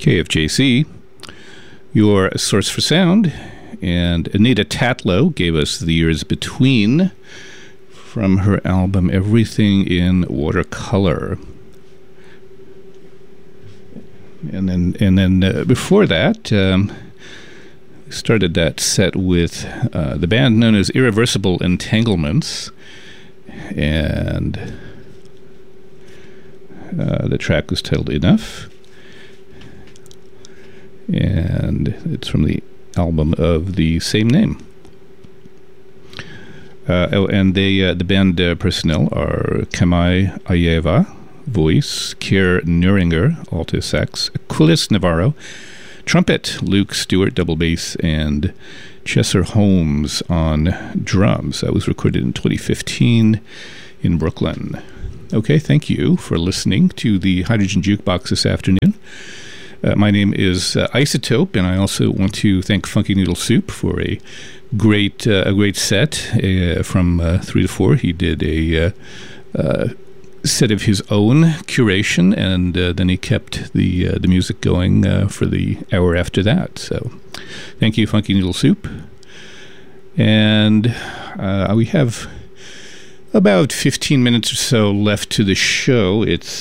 KFJC, your source for sound. And Anita Tatlow gave us The Years Between from her album Everything in Watercolor. And then before that, we started that set with the band known as Irreversible Entanglements, and the track was titled Enough, and it's from the album of the same name. And the band personnel are Kamai Ayeva, voice, Kier Neuringer, alto sax, Aquiles Navarro, trumpet, Luke Stewart, double bass, and Chesser Holmes on drums. That was recorded in 2015 in Brooklyn. Okay, thank you for listening to the Hydrogen Jukebox this afternoon. My name is Isotope, and I also want to thank Funky Noodle Soup for a great set from 3 to 4. He did a set of his own curation, and then he kept the music going for the hour after that. So, thank you, Funky Noodle Soup. And we have about 15 minutes or so left to the show. It's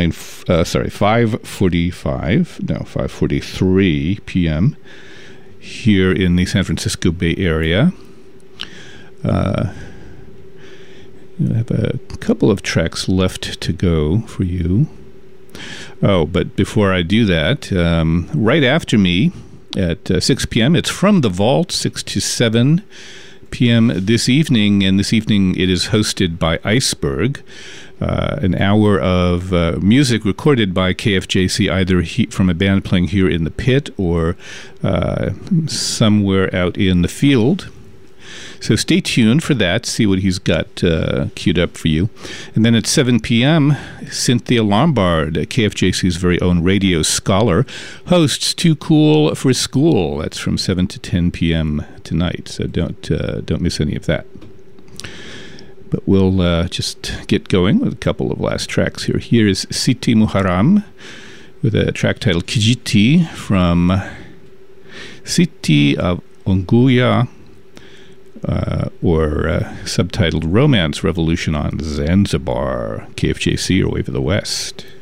5:43 p.m. here in the San Francisco Bay Area. I have a couple of tracks left to go for you. Oh, but before I do that, right after me at 6 p.m., it's From the Vault, 6 to 7 p.m. this evening, and this evening it is hosted by Iceberg, an hour of music recorded by KFJC, either from a band playing here in the pit or somewhere out in the field. So stay tuned for that, see what he's got queued up for you. And then at 7 p.m., Cynthia Lombard, KFJC's very own radio scholar, hosts Too Cool for School. That's from 7 to 10 p.m. tonight, so don't miss any of that. But we'll just get going with a couple of last tracks here. Here is Siti Muharram with a track titled Kijiti from Siti of Unguja, or subtitled Romance Revolution on Zanzibar, KFJC, or Wave of the West.